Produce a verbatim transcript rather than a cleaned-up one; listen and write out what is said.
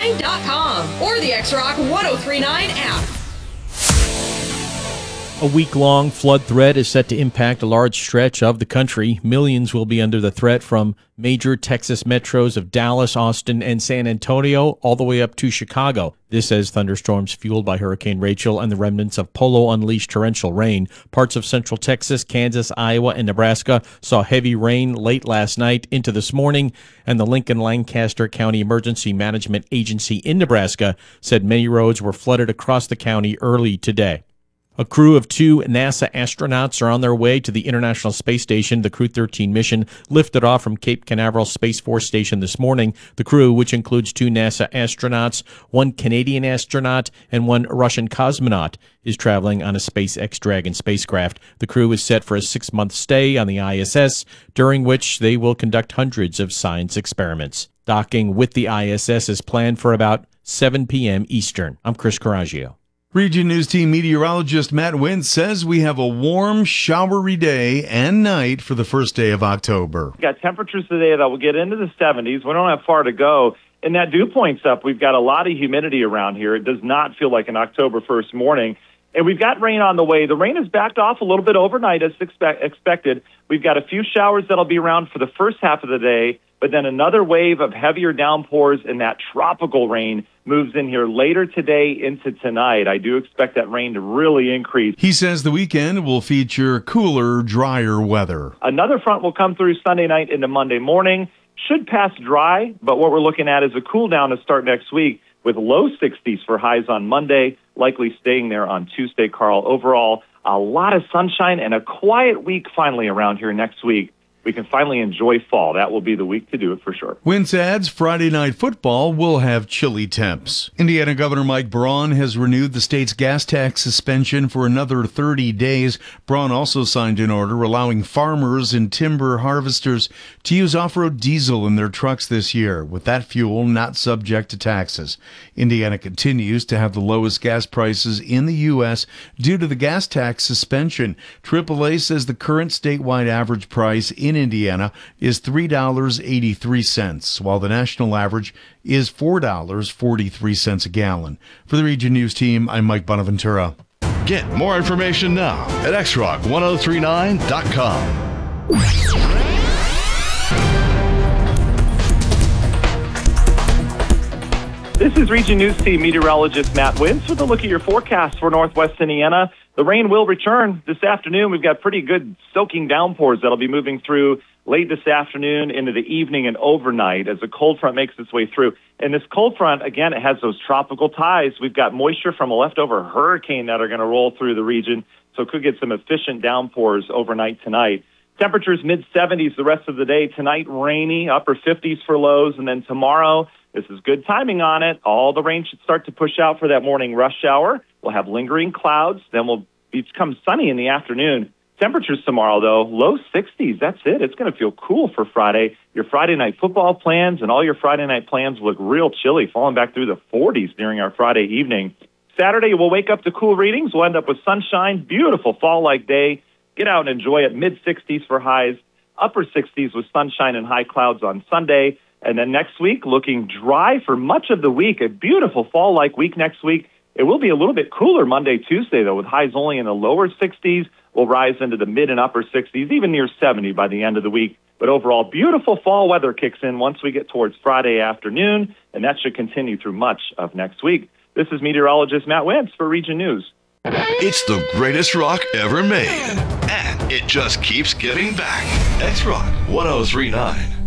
nine dot com or the X-Rock one oh three point nine app. A week-long flood threat is set to impact a large stretch of the country. Millions will be under the threat from major Texas metros of Dallas, Austin, and San Antonio, all the way up to Chicago. This as thunderstorms fueled by Hurricane Rachel and the remnants of Polo unleashed torrential rain. Parts of central Texas, Kansas, Iowa, and Nebraska saw heavy rain late last night into this morning, and the Lincoln-Lancaster County Emergency Management Agency in Nebraska said many roads were flooded across the county early today. A crew of two NASA astronauts are on their way to the International Space Station. The Crew thirteen mission lifted off from Cape Canaveral Space Force Station this morning. The crew, which includes two NASA astronauts, one Canadian astronaut, and one Russian cosmonaut, is traveling on a SpaceX Dragon spacecraft. The crew is set for a six-month stay on the I S S, during which they will conduct hundreds of science experiments. Docking with the I S S is planned for about seven p.m. Eastern. I'm Chris Coraggio. Region News Team meteorologist Matt Wentz says we have a warm, showery day and night for the first day of October. We've got temperatures today that will get into the seventies. We don't have far to go. And that dew point's up. We've got a lot of humidity around here. It does not feel like an October first morning. And we've got rain on the way. The rain has backed off a little bit overnight as expect- expected. We've got a few showers that'll be around for the first half of the day, but then another wave of heavier downpours and that tropical rain moves in here later today into tonight. I do expect that rain to really increase. He says the weekend will feature cooler, drier weather. Another front will come through Sunday night into Monday morning. Should pass dry, but what we're looking at is a cool down to start next week with low sixties for highs on Monday, likely staying there on Tuesday, Carl. Overall, a lot of sunshine and a quiet week finally around here next week. We can finally enjoy fall. That will be the week to do it for sure. Wentz adds Friday Night Football will have chilly temps. Indiana Governor Mike Braun has renewed the state's gas tax suspension for another thirty days. Braun also signed an order allowing farmers and timber harvesters to use off-road diesel in their trucks this year, with that fuel not subject to taxes. Indiana continues to have the lowest gas prices in the U S due to the gas tax suspension. triple A says the current statewide average price in Indiana is three dollars and eighty-three cents, while the national average is four dollars and forty-three cents a gallon. For the Region News Team, I'm Mike Bonaventura. Get more information now at X Rock ten thirty-nine dot com. This is Region News Team meteorologist Matt Wentz with a look at your forecast for Northwest Indiana. The rain will return this afternoon. We've got pretty good soaking downpours that'll be moving through late this afternoon into the evening and overnight as a cold front makes its way through. And this cold front, again, it has those tropical ties. We've got moisture from a leftover hurricane that are going to roll through the region, so could get some efficient downpours overnight tonight. Temperatures mid-seventies the rest of the day. Tonight, rainy, upper fifties for lows, and then tomorrow, this is good timing on it. All the rain should start to push out for that morning rush hour. We'll have lingering clouds. Then we'll become sunny in the afternoon. Temperatures tomorrow, though, low sixties. That's it. It's going to feel cool for Friday. Your Friday night football plans and all your Friday night plans look real chilly, falling back through the forties during our Friday evening. Saturday, we'll wake up to cool readings. We'll end up with sunshine, beautiful fall-like day. Get out and enjoy it. mid-sixties for highs, upper sixties with sunshine and high clouds on Sunday. And then next week, looking dry for much of the week. A beautiful fall-like week next week. It will be a little bit cooler Monday, Tuesday, though, with highs only in the lower sixties. We'll rise into the mid and upper sixties, even near seventy by the end of the week. But overall, beautiful fall weather kicks in once we get towards Friday afternoon, and that should continue through much of next week. This is meteorologist Matt Wentz for Region News. It's the greatest rock ever made, and it just keeps getting back. X Rock ten thirty-nine.